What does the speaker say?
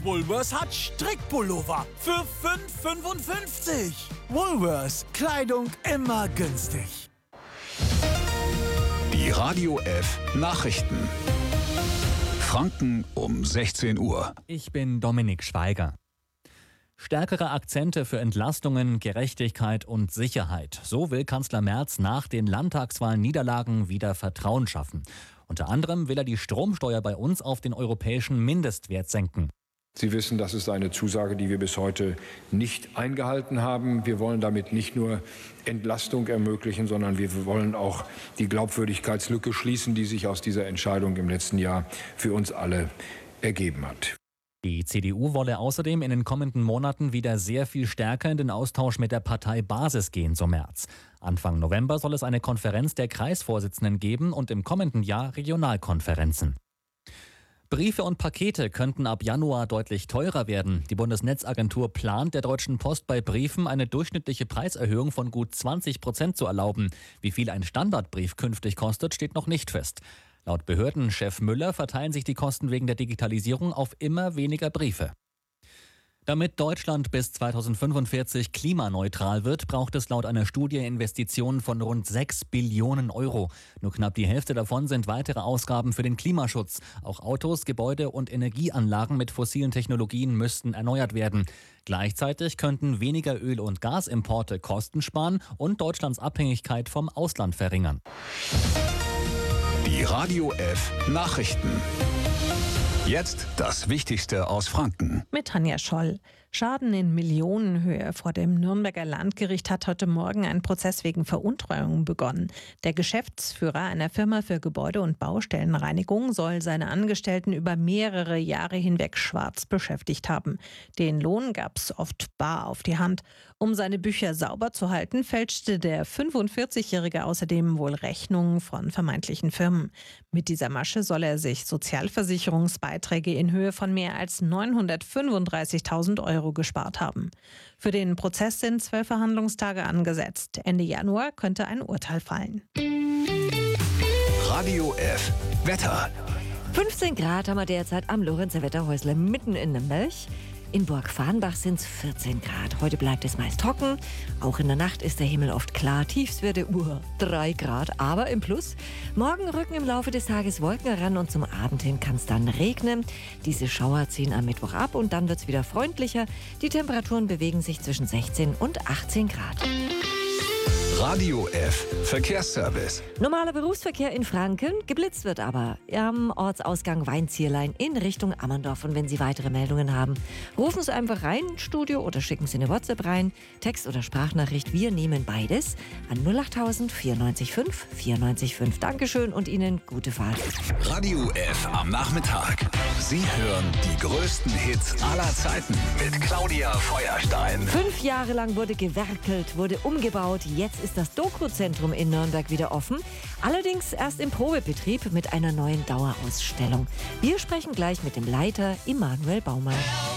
Woolworths hat Strickpullover für 5,55. Woolworths, Kleidung immer günstig. Die Radio F Nachrichten. Franken um 16 Uhr. Ich bin Dominik Schweiger. Stärkere Akzente für Entlastungen, Gerechtigkeit und Sicherheit. So will Kanzler Merz nach den Landtagswahlniederlagen wieder Vertrauen schaffen. Unter anderem will er die Stromsteuer bei uns auf den europäischen Mindestwert senken. Sie wissen, das ist eine Zusage, die wir bis heute nicht eingehalten haben. Wir wollen damit nicht nur Entlastung ermöglichen, sondern wir wollen auch die Glaubwürdigkeitslücke schließen, die sich aus dieser Entscheidung im letzten Jahr für uns alle ergeben hat. Die CDU wolle außerdem in den kommenden Monaten wieder sehr viel stärker in den Austausch mit der Partei Basis gehen, so Merz. Anfang November soll es eine Konferenz der Kreisvorsitzenden geben und im kommenden Jahr Regionalkonferenzen. Briefe und Pakete könnten ab Januar deutlich teurer werden. Die Bundesnetzagentur plant, der Deutschen Post bei Briefen eine durchschnittliche Preiserhöhung von gut 20% zu erlauben. Wie viel ein Standardbrief künftig kostet, steht noch nicht fest. Laut Behördenchef Müller verteilen sich die Kosten wegen der Digitalisierung auf immer weniger Briefe. Damit Deutschland bis 2045 klimaneutral wird, braucht es laut einer Studie Investitionen von rund 6 Billionen Euro. Nur knapp die Hälfte davon sind weitere Ausgaben für den Klimaschutz. Auch Autos, Gebäude und Energieanlagen mit fossilen Technologien müssten erneuert werden. Gleichzeitig könnten weniger Öl- und Gasimporte Kosten sparen und Deutschlands Abhängigkeit vom Ausland verringern. Die Radio F Nachrichten. Jetzt das Wichtigste aus Franken. Mit Tanja Scholl. Schaden in Millionenhöhe. Vor dem Nürnberger Landgericht hat heute Morgen ein Prozess wegen Veruntreuung begonnen. Der Geschäftsführer einer Firma für Gebäude- und Baustellenreinigung soll seine Angestellten über mehrere Jahre hinweg schwarz beschäftigt haben. Den Lohn gab es oft bar auf die Hand. Um seine Bücher sauber zu halten, fälschte der 45-Jährige außerdem wohl Rechnungen von vermeintlichen Firmen. Mit dieser Masche soll er sich Sozialversicherungsbeiträge in Höhe von mehr als 935.000 Euro gespart haben. Für den Prozess sind 12 Verhandlungstage angesetzt. Ende Januar könnte ein Urteil fallen. Radio F Wetter. 15 Grad haben wir derzeit am Lorenzer Wetterhäusle mitten in Nürnberg. In Burg Farnbach sind es 14 Grad. Heute bleibt es meist trocken. Auch in der Nacht ist der Himmel oft klar. Tiefstwerte 3 Grad, aber im Plus. Morgen rücken im Laufe des Tages Wolken heran und zum Abend hin kann es dann regnen. Diese Schauer ziehen am Mittwoch ab und dann wird es wieder freundlicher. Die Temperaturen bewegen sich zwischen 16 und 18 Grad. Radio F Verkehrsservice. Normaler Berufsverkehr in Franken, geblitzt wird aber am Ortsausgang Weinzierlein in Richtung Ammerndorf. Und wenn Sie weitere Meldungen haben, rufen Sie einfach rein ins Studio oder schicken Sie eine WhatsApp rein, Text- oder Sprachnachricht. Wir nehmen beides an 08000 94 5 94 5. Dankeschön und Ihnen gute Fahrt. Radio F am Nachmittag. Sie hören die größten Hits aller Zeiten mit Claudia Feuerstein. 5 Jahre lang wurde gewerkelt, wurde umgebaut. Jetzt ist das Doku-Zentrum in Nürnberg wieder offen. Allerdings erst im Probebetrieb mit einer neuen Dauerausstellung. Wir sprechen gleich mit dem Leiter Emanuel Baumann.